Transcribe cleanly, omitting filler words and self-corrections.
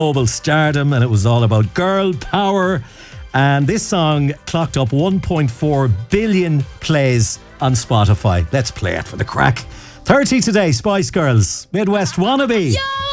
global stardom, and it was all about girl power. And this song clocked up 1.4 billion plays on Spotify. Let's play it for the crack. 30 today, Spice Girls, Midwest Wannabe. Yo!